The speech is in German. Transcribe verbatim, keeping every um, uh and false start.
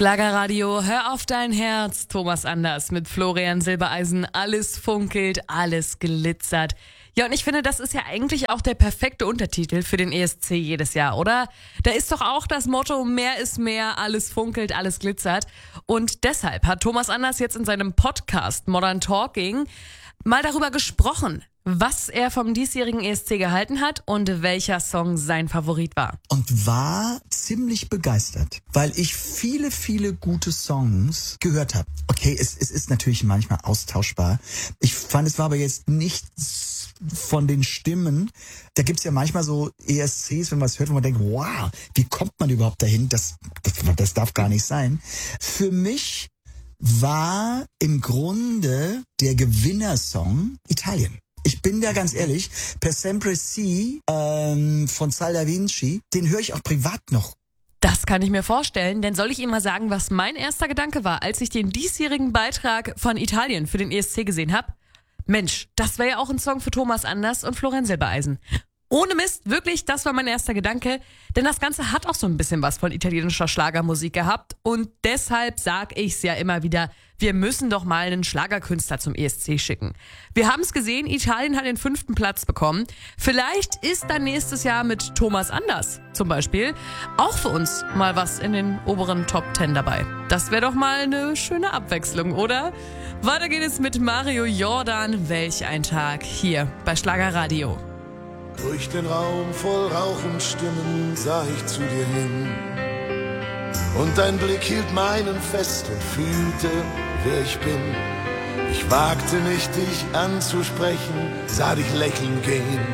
Schlagerradio, hör auf dein Herz. Thomas Anders mit Florian Silbereisen. Alles funkelt, alles glitzert. Ja, und ich finde, das ist ja eigentlich auch der perfekte Untertitel für den E S C jedes Jahr, oder? Da ist doch auch das Motto, mehr ist mehr, alles funkelt, alles glitzert. Und deshalb hat Thomas Anders jetzt in seinem Podcast Modern Talking mal darüber gesprochen, was er vom diesjährigen E S C gehalten hat und welcher Song sein Favorit war. Und war ziemlich begeistert, weil ich viele, viele gute Songs gehört habe. Okay, es, es ist natürlich manchmal austauschbar. Ich fand, es war aber jetzt nicht von den Stimmen. Da gibt's ja manchmal so E S Cs, wenn man es hört, wo man denkt, wow, wie kommt man überhaupt dahin? Das, das, das darf gar nicht sein. Für mich war im Grunde der Gewinnersong Italien. Ich bin da ganz ehrlich, Per Sempre Si ähm, von Sal Da Vinci, den höre ich auch privat noch. Das kann ich mir vorstellen, denn soll ich Ihnen mal sagen, was mein erster Gedanke war, als ich den diesjährigen Beitrag von Italien für den E S C gesehen habe? Mensch, das wäre ja auch ein Song für Thomas Anders und Florian Silbereisen. Ohne Mist, wirklich, das war mein erster Gedanke, denn das Ganze hat auch so ein bisschen was von italienischer Schlagermusik gehabt und deshalb sag ich's ja immer wieder, wir müssen doch mal einen Schlagerkünstler zum E S C schicken. Wir haben es gesehen, Italien hat den fünften Platz bekommen. Vielleicht ist dann nächstes Jahr mit Thomas Anders zum Beispiel auch für uns mal was in den oberen Top Ten dabei. Das wäre doch mal eine schöne Abwechslung, oder? Weiter geht es mit Mario Jordan, welch ein Tag, hier bei Schlagerradio. Durch den Raum voll Rauch und Stimmen sah ich zu dir hin. Und dein Blick hielt meinen fest und fühlte, wer ich bin. Ich wagte nicht, dich anzusprechen, sah dich lächeln gehen.